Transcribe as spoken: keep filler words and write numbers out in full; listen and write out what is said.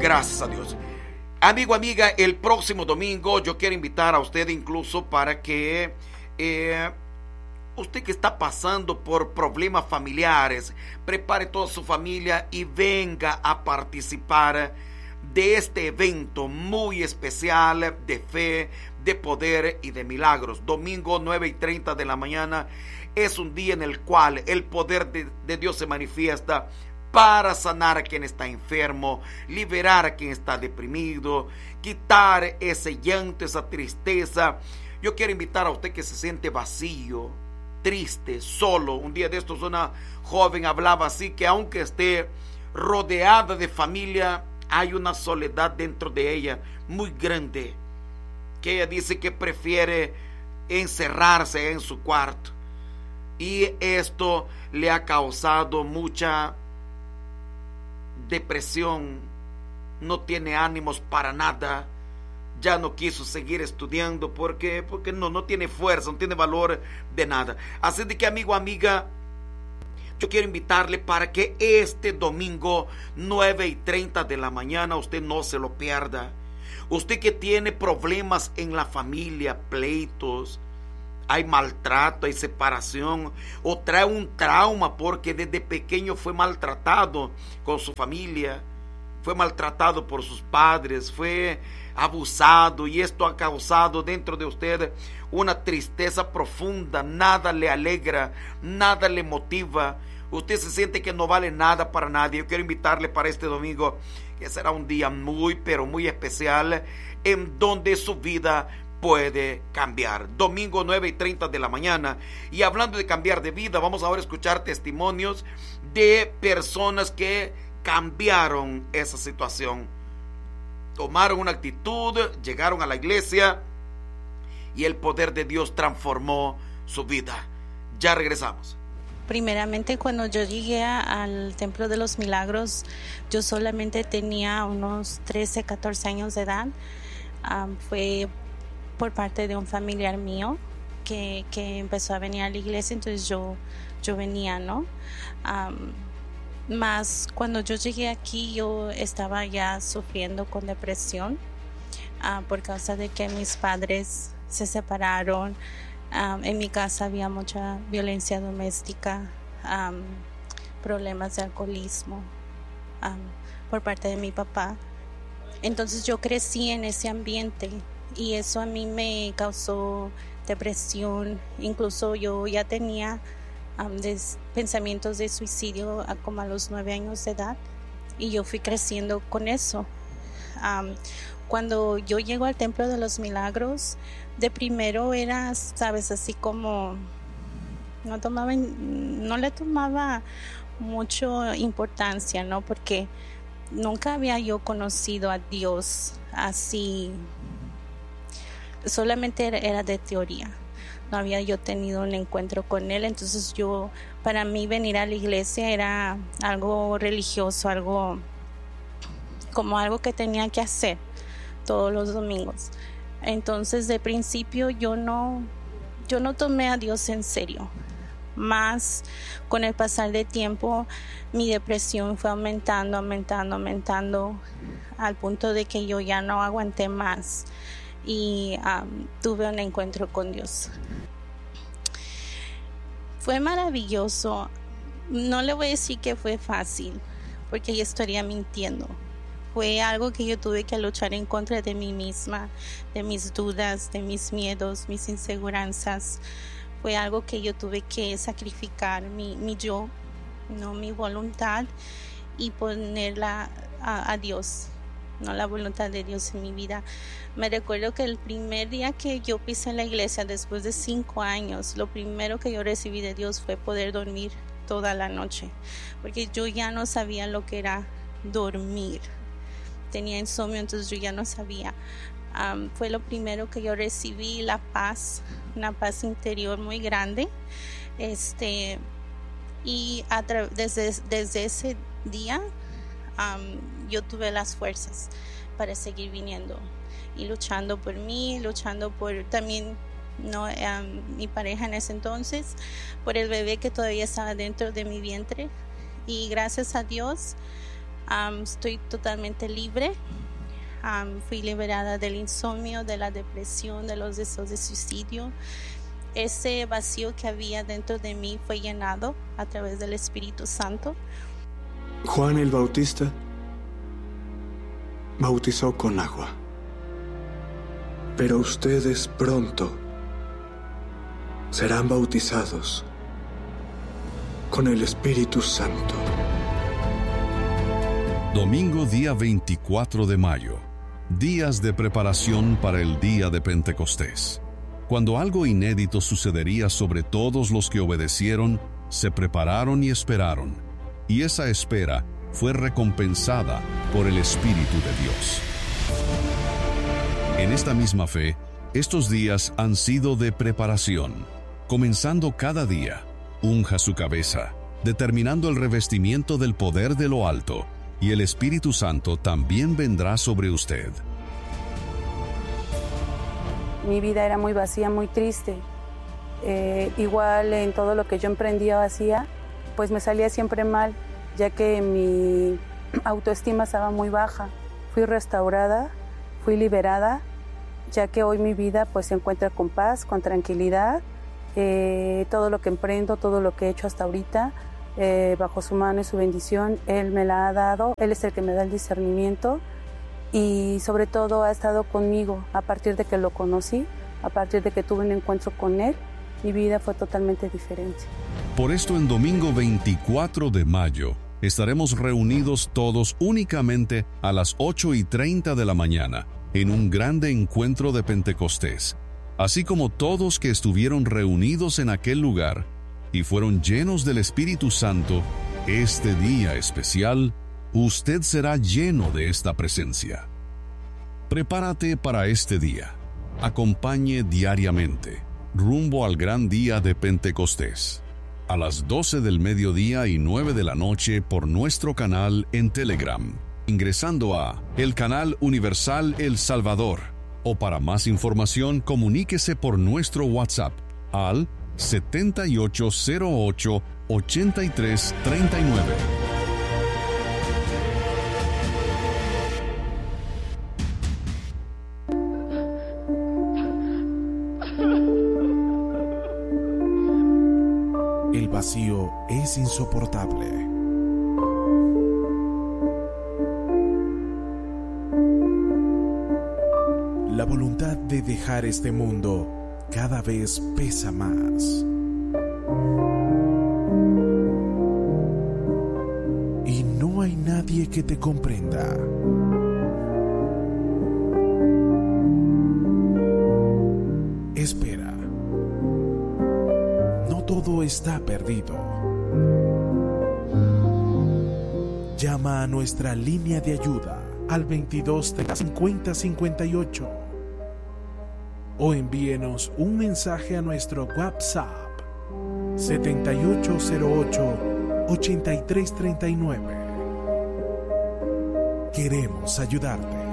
Gracias a Dios. Amigo, amiga, el próximo domingo yo quiero invitar a usted incluso para que eh, usted que está pasando por problemas familiares, prepare toda su familia y venga a participar de este evento muy especial de fe, de poder y de milagros. Domingo nueve y treinta de la mañana es un día en el cual el poder de, de Dios se manifiesta para sanar a quien está enfermo, liberar a quien está deprimido, quitar ese llanto, esa tristeza. Yo quiero invitar a usted que se siente vacío, triste, solo. Un día de estos una joven hablaba así, que aunque esté rodeada de familia, hay una soledad dentro de ella muy grande, que ella dice que prefiere encerrarse en su cuarto, y esto le ha causado mucha depresión. No tiene ánimos para nada, ya no quiso seguir estudiando porque, porque no, no tiene fuerza, no tiene valor de nada. Así de que, amigo, amiga, yo quiero invitarle para que este domingo nueve y treinta de la mañana usted no se lo pierda. Usted que tiene problemas en la familia, pleitos, hay maltrato, hay separación, o trae un trauma porque desde pequeño fue maltratado con su familia, fue maltratado por sus padres, fue abusado, y esto ha causado dentro de usted una tristeza profunda. Nada le alegra, nada le motiva. Usted se siente que no vale nada para nadie. Yo quiero invitarle para este domingo, que será un día muy, pero muy especial, en donde su vida puede cambiar. Domingo nueve y treinta de la mañana. Y hablando de cambiar de vida, vamos ahora a escuchar testimonios de personas que cambiaron esa situación, tomaron una actitud, llegaron a la iglesia y el poder de Dios transformó su vida. Ya regresamos. Primeramente, cuando yo llegué al Templo de los Milagros, yo solamente tenía unos trece, catorce años de edad. Um, fue por parte de un familiar mío que, que empezó a venir a la iglesia, entonces yo, yo venía, ¿no? Um, más cuando yo llegué aquí, yo estaba ya sufriendo con depresión uh, por causa de que mis padres se separaron. Um, en mi casa había mucha violencia doméstica, um, problemas de alcoholismo um, por parte de mi papá. Entonces yo crecí en ese ambiente y eso a mí me causó depresión. Incluso yo ya tenía um, des, pensamientos de suicidio a, como a los nueve años de edad, y yo fui creciendo con eso. Um, cuando yo llego al Templo de los Milagros, de primero era, sabes, así como no tomaba, no le tomaba mucho importancia, ¿no? Porque nunca había yo conocido a Dios así, solamente era, era de teoría, no había yo tenido un encuentro con Él. Entonces yo, para mí venir a la iglesia era algo religioso, algo como algo que tenía que hacer todos los domingos. Entonces de principio yo no, yo no tomé a Dios en serio. Más con el pasar del tiempo, mi depresión fue aumentando, aumentando, aumentando, al punto de que yo ya no aguanté más y um, tuve un encuentro con Dios. Fue maravilloso. No le voy a decir que fue fácil, porque yo estaría mintiendo. Fue algo que yo tuve que luchar en contra de mí misma, de mis dudas, de mis miedos, mis inseguranzas. Fue algo que yo tuve que sacrificar mi, mi yo, no mi voluntad, y ponerla a, a Dios, no la voluntad de Dios en mi vida. Me recuerdo que el primer día que yo pisé la iglesia, después de cinco años, lo primero que yo recibí de Dios fue poder dormir toda la noche, porque yo ya no sabía lo que era dormir. Tenía insomnio, entonces yo ya no sabía. Um, fue lo primero que yo recibí, la paz, una paz interior muy grande. Este, y a tra- desde, desde ese día um, yo tuve las fuerzas para seguir viniendo y luchando por mí, luchando por también no um, mi pareja en ese entonces, por el bebé que todavía estaba dentro de mi vientre. Y gracias a Dios, Um, estoy totalmente libre. Um, fui liberada del insomnio, de la depresión, de los deseos de suicidio. Ese vacío que había dentro de mí fue llenado a través del Espíritu Santo. Juan el Bautista bautizó con agua, pero ustedes pronto serán bautizados con el Espíritu Santo. Domingo día veinticuatro de mayo, días de preparación para el día de Pentecostés. Cuando algo inédito sucedería sobre todos los que obedecieron, se prepararon y esperaron, y esa espera fue recompensada por el Espíritu de Dios. En esta misma fe, estos días han sido de preparación. Comenzando cada día, unja su cabeza, determinando el revestimiento del poder de lo alto, y el Espíritu Santo también vendrá sobre usted. Mi vida era muy vacía, muy triste. Eh, igual en todo lo que yo emprendía o hacía, pues me salía siempre mal, ya que mi autoestima estaba muy baja. Fui restaurada, fui liberada, ya que hoy mi vida pues se encuentra con paz, con tranquilidad. Eh, todo lo que emprendo, todo lo que he hecho hasta ahorita, eh, bajo su mano y su bendición, Él me la ha dado. Él es el que me da el discernimiento y sobre todo ha estado conmigo a partir de que lo conocí, a partir de que tuve un encuentro con Él. Mi vida fue totalmente diferente. Por esto, en domingo veinticuatro de mayo, estaremos reunidos todos únicamente a las ocho y treinta de la mañana en un grande encuentro de Pentecostés. Así como todos que estuvieron reunidos en aquel lugar y fueron llenos del Espíritu Santo, este día especial, usted será lleno de esta presencia. Prepárate para este día. Acompañe diariamente, rumbo al gran día de Pentecostés, a las doce del mediodía y nueve de la noche por nuestro canal en Telegram, ingresando a el canal Universal El Salvador, o para más información comuníquese por nuestro WhatsApp al setenta y ocho cero ocho, ochenta y tres treinta y nueve. El vacío es insoportable. La voluntad de dejar este mundo cada vez pesa más. Y no hay nadie que te comprenda. Espera. No todo está perdido. Llama a nuestra línea de ayuda al veintidós treinta cincuenta cincuenta y ocho o envíenos un mensaje a nuestro WhatsApp setenta y ocho cero ocho, ochenta y tres treinta y nueve. Queremos ayudarte.